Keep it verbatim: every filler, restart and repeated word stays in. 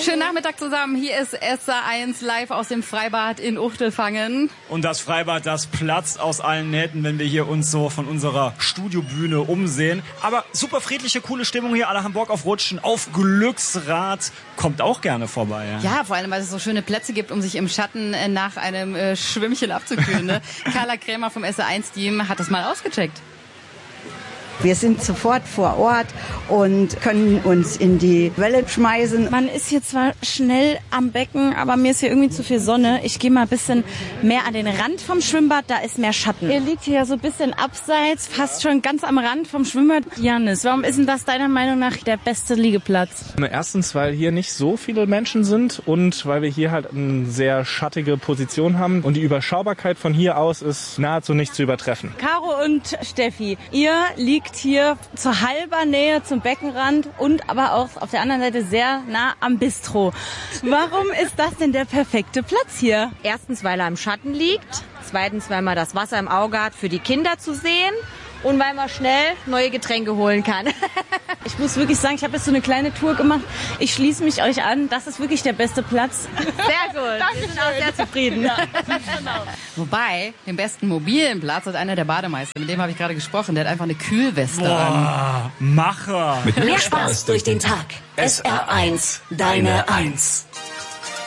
Schönen Nachmittag zusammen. Hier ist S A eins live aus dem Freibad in Uchtelfangen. Und das Freibad, das platzt aus allen Nähten, wenn wir hier uns so von unserer Studiobühne umsehen. Aber super friedliche, coole Stimmung hier. Alle haben Bock auf Rutschen, auf Glücksrad. Kommt auch gerne vorbei. Ja, ja, vor allem, weil es so schöne Plätze gibt, um sich im Schatten äh, nach einem äh, Schwimmchen abzukühlen. Ne? Carla Krämer vom S A eins Team hat das mal ausgecheckt. Wir sind sofort vor Ort und können uns in die Welle schmeißen. Man ist hier zwar schnell am Becken, aber mir ist hier irgendwie zu viel Sonne. Ich gehe mal ein bisschen mehr an den Rand vom Schwimmbad, da ist mehr Schatten. Ihr liegt hier ja so ein bisschen abseits, fast schon ganz am Rand vom Schwimmbad. Janis, warum ist denn das deiner Meinung nach der beste Liegeplatz? Erstens, weil hier nicht so viele Menschen sind und weil wir hier halt eine sehr schattige Position haben. Und die Überschaubarkeit von hier aus ist nahezu nicht zu übertreffen. Caro und Steffi, ihr liegt hier zur halber Nähe zum Beckenrand und aber auch auf der anderen Seite sehr nah am Bistro. Warum ist das denn der perfekte Platz hier? Erstens, weil er im Schatten liegt. Zweitens, weil man das Wasser im Auge hat, für die Kinder zu sehen. Und weil man schnell neue Getränke holen kann. Ich muss wirklich sagen, ich habe jetzt so eine kleine Tour gemacht. Ich schließe mich euch an. Das ist wirklich der beste Platz. Sehr gut. Dankeschön. Wir sind auch sehr zufrieden. Ja, genau. Wobei, den besten mobilen Platz hat einer der Bademeister. Mit dem habe ich gerade gesprochen. Der hat einfach eine Kühlweste Boah, an. Macher. Mehr Spaß durch den Tag. S R eins, deine Eins.